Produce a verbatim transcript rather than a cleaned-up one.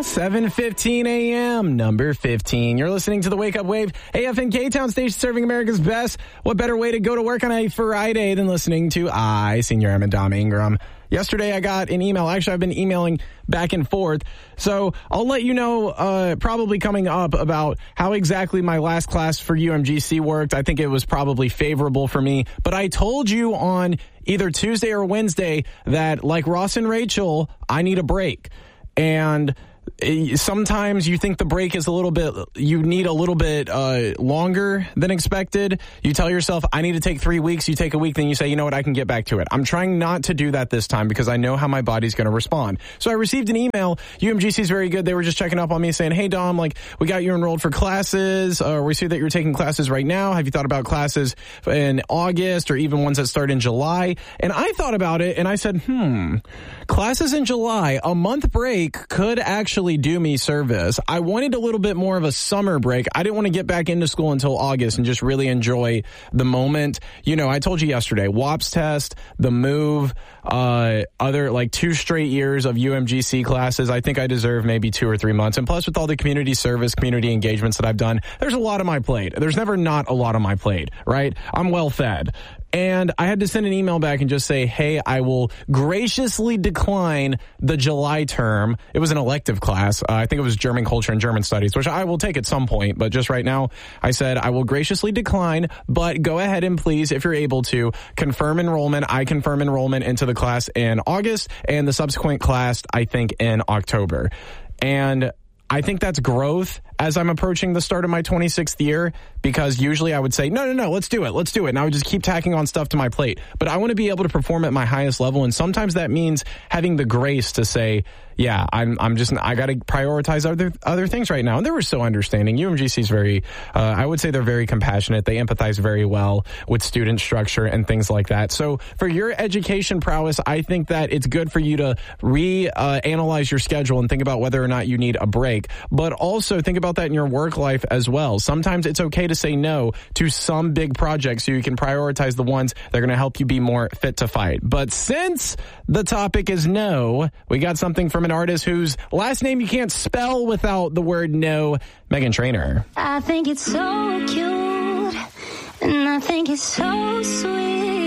seven fifteen a.m., number fifteen. You're listening to the Wake Up Wave, A F N K-Town station serving America's best. What better way to go to work on a Friday than listening to I, Senior Emma Dom Ingram. Yesterday, I got an email. Actually, I've been emailing back and forth. So I'll let you know uh, probably coming up about how exactly my last class for U M G C worked. I think it was probably favorable for me. But I told you on either Tuesday or Wednesday that, like Ross and Rachel, I need a break. And sometimes you think the break is a little bit, you need a little bit uh, longer than expected. You tell yourself, I need to take three weeks. You take a week, then you say, you know what, I can get back to it. I'm trying not to do that this time because I know how my body's going to respond. So I received an email. U M G C is very good. They were just checking up on me saying, hey, Dom, like, we got you enrolled for classes. Uh, we see that you're taking classes right now. Have you thought about classes in August or even ones that start in July? And I thought about it and I said, hmm, classes in July, a month break could actually do me service. I wanted a little bit more of a summer break. I didn't want to get back into school until August and just really enjoy the moment. You know, I told you yesterday, W A P S test, the move, uh, other like two straight years of U M G C classes. I think I deserve maybe two or three months. And plus with all the community service, community engagements that I've done, there's a lot on my plate. There's never not a lot on my plate, right? I'm well fed. And I had to send an email back and just say, hey, I will graciously decline the July term. It was an elective class. Uh, I think it was German culture and German studies, which I will take at some point. But just right now, I said I will graciously decline, but go ahead and please, if you're able to, confirm enrollment. I confirm enrollment into the class in August and the subsequent class, I think, in October. And I think that's growth as I'm approaching the start of my twenty-sixth year, because usually I would say, no, no, no, let's do it. Let's do it. And I would just keep tacking on stuff to my plate. But I want to be able to perform at my highest level. And sometimes that means having the grace to say, yeah, I'm I'm just, I got to prioritize other other things right now. And they were so understanding. U M G C is very, uh, I would say they're very compassionate. They empathize very well with student structure and things like that. So for your education prowess, I think that it's good for you to re-analyze uh, your schedule and think about whether or not you need a break. But also think about that in your work life as well. Sometimes it's okay to say no to some big projects so you can prioritize the ones that are going to help you be more fit to fight. But since the topic is no, we got something from an artist whose last name you can't spell without the word no, Meghan Trainor. I think it's so cute, and I think it's so sweet.